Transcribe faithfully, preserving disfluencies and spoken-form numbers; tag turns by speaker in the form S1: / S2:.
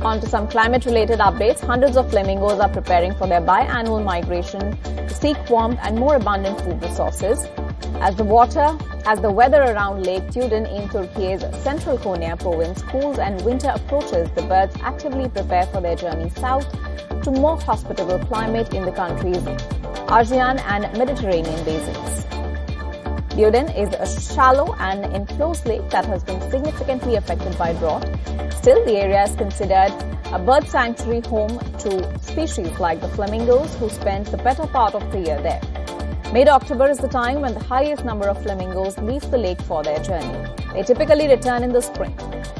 S1: On to some climate-related updates. Hundreds of flamingos are preparing for their biannual migration to seek warmth and more abundant food resources. As the water, as the weather around Lake Tudun in Turkey's central Konya province cools and winter approaches, the birds actively prepare for their journey south to more hospitable climate in the country's Aegean and Mediterranean basins. Tudun is a shallow and enclosed lake that has been significantly affected by drought. Still, the area is considered a bird sanctuary home to species like the flamingos, who spend the better part of the year there. Mid-October is the time when the highest number of flamingos leave the lake for their journey. They typically return in the spring.